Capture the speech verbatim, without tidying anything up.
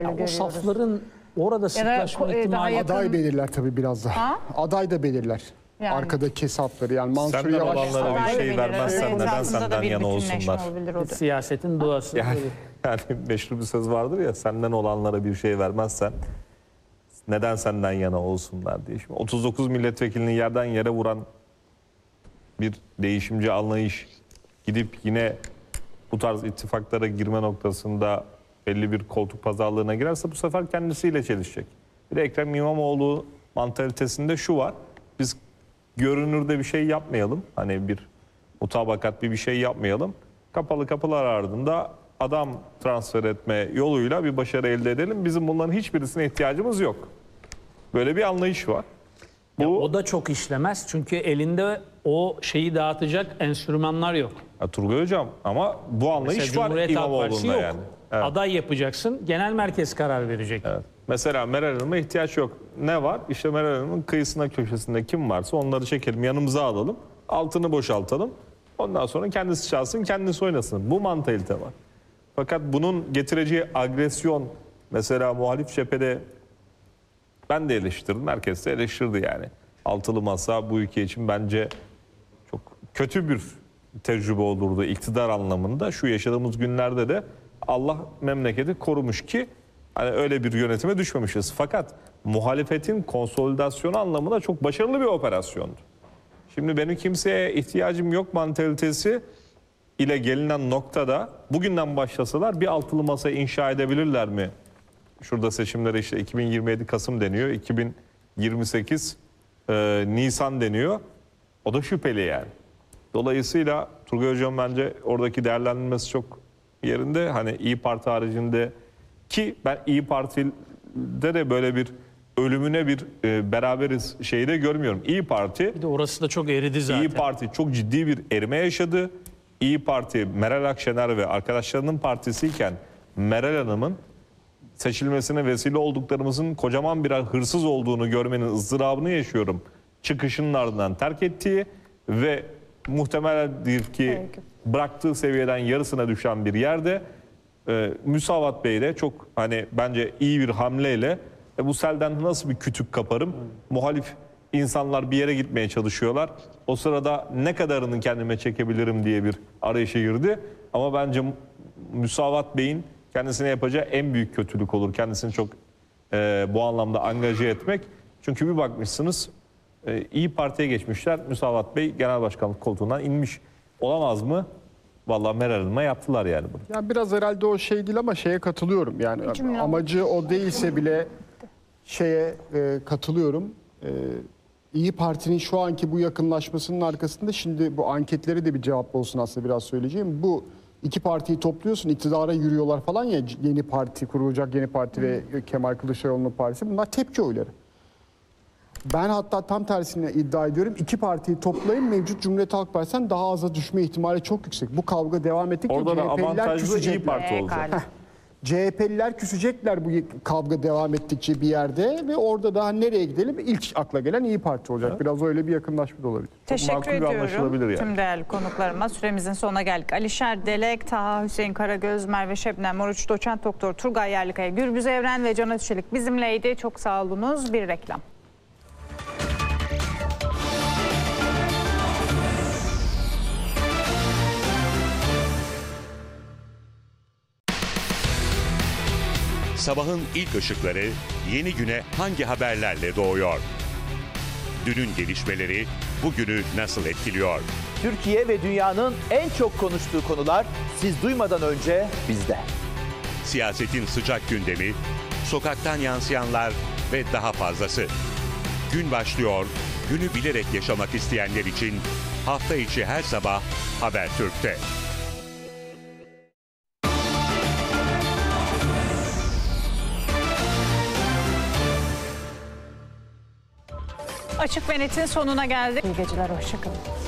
Ya o safların orada sıklaşma e, ihtimali... yakın... Aday belirler tabii biraz da. Ha? Aday da belirler. Yani. Arkadaki safları yani Mansur Senden Yavaş. olanlara bir şey vermezsen neden senden yana olsunlar? Siyasetin doğası. Yani, yani meşhur bir söz vardır ya, senden olanlara bir şey vermezsen neden senden yana olsunlar diye. Şimdi otuz dokuz milletvekilini yerden yere vuran bir değişimci anlayış gidip yine bu tarz ittifaklara girme noktasında belli bir koltuk pazarlığına girerse bu sefer kendisiyle çelişecek. Bir de Ekrem İmamoğlu mantalitesinde şu var. Biz görünürde bir şey yapmayalım. Hani bir mutabakat bir bir şey yapmayalım. Kapalı kapılar ardında adam transfer etme yoluyla bir başarı elde edelim. Bizim bunların hiçbirisine ihtiyacımız yok. Böyle bir anlayış var. Bu... Ya o da çok işlemez çünkü elinde o şeyi dağıtacak enstrümanlar yok. Ya Turgay Hocam ama bu anlayış Mesela var Cumhuriyet Halk Partisi İmamoğlu'nda yok. yani. Evet. Aday yapacaksın, genel merkez karar verecek. Evet. Mesela Meral Hanım'a ihtiyaç yok. Ne var? İşte Meral Hanım'ın kıyısına köşesinde kim varsa onları çekelim, yanımıza alalım, altını boşaltalım. Ondan sonra kendisi çalsın, kendisi oynasın. Bu mantalite var. Fakat bunun getireceği agresyon, mesela muhalif cephede ben de eleştirdim, herkes de eleştirdi yani. Altılı masa bu ülke için bence çok kötü bir tecrübe olurdu iktidar anlamında. Şu yaşadığımız günlerde de Allah memleketi korumuş ki hani öyle bir yönetime düşmemişiz. Fakat muhalefetin konsolidasyonu anlamında çok başarılı bir operasyondu. Şimdi benim kimseye ihtiyacım yok mantalitesi ile gelinen noktada bugünden başlasalar bir altılı masa inşa edebilirler mi? Şurada seçimlere işte iki bin yirmi yedi Kasım deniyor, iki bin yirmi sekiz e, Nisan deniyor. O da şüpheli yani. Dolayısıyla Turgay Hocam bence oradaki değerlendirmesi çok yerinde. Hani İyi Parti haricinde ki ben İyi Parti'de de böyle bir ölümüne bir e, beraberiz şeyi de görmüyorum. İyi Parti, Bir de orası da çok eridi zaten. İyi Parti çok ciddi bir erime yaşadı. İyi Parti Meral Akşener ve arkadaşlarının partisiyken Meral Hanım'ın seçilmesine vesile olduklarımızın kocaman birer hırsız olduğunu görmenin ızdırabını yaşıyorum. Çıkışının ardından terk ettiği ve muhtemeldir ki bıraktığı seviyeden yarısına düşen bir yerde e, Müsavat Bey de çok hani bence iyi bir hamleyle e, bu selden nasıl bir kütük kaparım? Muhalif insanlar bir yere gitmeye çalışıyorlar. O sırada ne kadarını kendime çekebilirim diye bir arayışa girdi. Ama bence Müsavat Bey'in kendisine yapacağı en büyük kötülük olur. Kendisini çok e, bu anlamda angaje etmek. Çünkü bir bakmışsınız e, İyi Parti'ye geçmişler. Müsavat Bey genel başkanlık koltuğundan inmiş. Olamaz mı? Vallahi Meral Hanım'a yaptılar yani bunu. Ya biraz herhalde o şey değil ama şeye katılıyorum. Yani amacı o değilse bile şeye e, katılıyorum. E, İyi Parti'nin şu anki bu yakınlaşmasının arkasında şimdi bu anketleri de bir cevap olsun aslında biraz söyleyeceğim. Bu iki partiyi topluyorsun, iktidara yürüyorlar falan ya, yeni parti kurulacak, yeni parti ve Kemal Kılıçdaroğlu'nun partisi. Bunlar tepki oyları. Ben hatta tam tersine iddia ediyorum. İki partiyi toplayın, mevcut Cumhuriyet Halk Partisi'nden daha aza düşme ihtimali çok yüksek. Bu kavga devam ettikçe Orada da C H P'liler avantajlı İyi küsecekler. Parti olacak. C H P'liler küsecekler bu kavga devam ettikçe bir yerde ve orada daha nereye gidelim? İlk akla gelen İyi Parti olacak. Evet. Biraz öyle bir yakınlaşma da olabilir. Teşekkür ediyorum yani. tüm değerli konuklarıma. Süremizin sonuna geldik. Alişer Delek, Taha Hüseyin Karagöz, Merve Şebnem Oruç, Doçent Doktor Turgay Yerlikaya, Gürbüz Evren ve Can Özçelik bizimleydi. Çok sağ olunuz. Bir reklam. Sabahın ilk ışıkları yeni güne hangi haberlerle doğuyor? Dünün gelişmeleri bugünü nasıl etkiliyor? Türkiye ve dünyanın en çok konuştuğu konular siz duymadan önce bizde. Siyasetin sıcak gündemi, sokaktan yansıyanlar ve daha fazlası. Gün başlıyor, günü bilerek yaşamak isteyenler için hafta içi her sabah Habertürk'te. Açık ve Net'in sonuna geldik. İyi geceler, hoşça kalın.